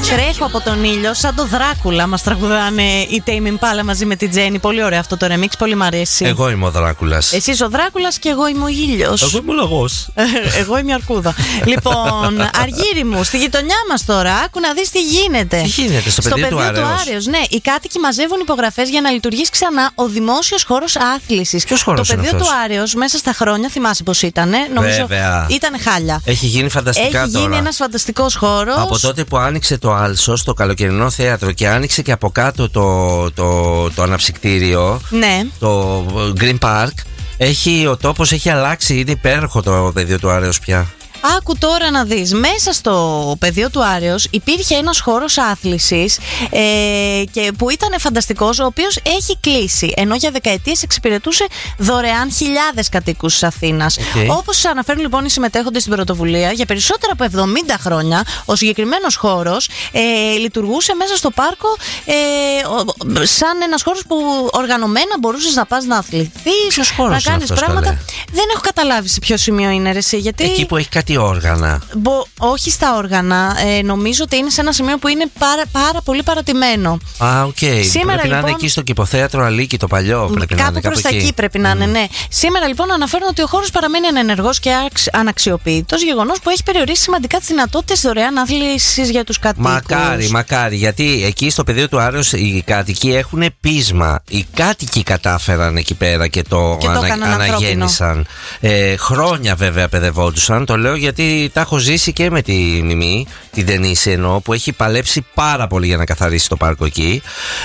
Τρέχω από τον ήλιο σαν το Δράκουλα. Μας τραγουδάνε η Tame Impala μαζί με την Τζέννη. Πολύ ωραίο αυτό το remix, πολύ μ' αρέσει. Εγώ είμαι ο Δράκουλας. Εσύ είσαι ο Δράκουλας και εγώ είμαι ο ήλιος. Εγώ είμαι ο λαγός. Εγώ είμαι η αρκούδα. Λοιπόν, Αργύρι μου, στη γειτονιά μας τώρα, άκου να δεις τι γίνεται. Τι γίνεται στο πεδίο του Άρεως. Ναι, οι κάτοικοι μαζεύουν υπογραφές για να λειτουργήσει ξανά ο δημόσιος χώρος άθλησης. Ποιος χώρος το είναι πεδίο αυτός? του Άρεως μέσα στα χρόνια, θυμάσαι πως ήτανε. Νομίζω ήταν χάλια. Έχει γίνει φανταστικά Έχει τώρα. γίνει ένας φανταστικός χώρος. Από τότε που άνοιξε το Άλσος, το καλοκαιρινό θέατρο, και άνοιξε και από κάτω το αναψυκτήριο, ναι, το Green Park, ο τόπος έχει αλλάξει. Είναι υπέροχο το πεδίο του Άρεως πια. Άκου τώρα να δεις, μέσα στο πεδίο του Άρεως υπήρχε ένας χώρος άθλησης και που ήταν φανταστικός, ο οποίος έχει κλείσει, ενώ για δεκαετίες εξυπηρετούσε δωρεάν χιλιάδες κατοίκους της Αθήνας. Όπως αναφέρουν λοιπόν οι συμμετέχοντες στην πρωτοβουλία, για περισσότερα από 70 χρόνια ο συγκεκριμένος χώρος λειτουργούσε μέσα στο πάρκο σαν ένας χώρος που οργανωμένα μπορούσες να πας να αθληθείς, να κάνεις πράγματα. Καλέ. Δεν έχω καταλάβει σε ποιο σημείο είναι ρε εσύ, γιατί... Εκεί που έχει κάτι όργανα. Όχι στα όργανα. Νομίζω ότι είναι σε ένα σημείο που είναι πάρα πολύ παρατημένο. Οκ. Πρέπει να είναι εκεί στο Κηποθέατρο Αλίκη, το παλιό. Πρέπει κάπου προς τα εκεί πρέπει να είναι, ναι. Σήμερα λοιπόν αναφέρουν ότι ο χώρος παραμένει ανενεργός και αναξιοποιητός, γεγονός που έχει περιορίσει σημαντικά τις δυνατότητες δωρεάν άθλησης για τους κατοίκους. Μακάρι, γιατί εκεί στο πεδίο του Άρεως οι κάτοικοι έχουν πείσμα. Οι κάτοικοι κατάφεραν εκεί πέρα και το αναγέννησαν. Χρόνια βέβαια παιδευόντουσαν. Το λέω γιατί τα έχω ζήσει και με τη Μιμή, την Δενίση εννοώ, που έχει παλέψει πάρα πολύ για να καθαρίσει το πάρκο εκεί,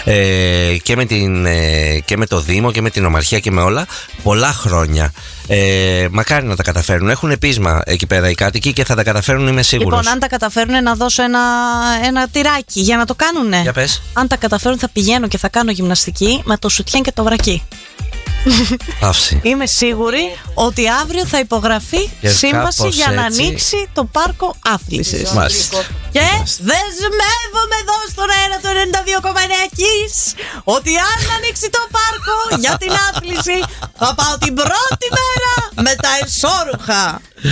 και με το Δήμο και με την Ομαρχία και με όλα, πολλά χρόνια. Μακάρι να τα καταφέρουν. Έχουν πείσμα εκεί πέρα οι κάτοικοι και θα τα καταφέρουν, είμαι σίγουρος. Λοιπόν, αν τα καταφέρουν, να δώσω ένα τυράκι για να το κάνουνε. Για πες. Αν τα καταφέρουν, θα πηγαίνω και θα κάνω γυμναστική με το σουτιέν και το βρακί. Αύση. Είμαι σίγουρη ότι αύριο θα υπογραφεί σύμβαση για να ανοίξει το πάρκο άθλησης. Και δεσμεύομαι εδώ στον αέρα του 92,9 Kiss ότι αν ανοίξει το πάρκο για την άθληση θα πάω την πρώτη μέρα με τα εσώρουχα.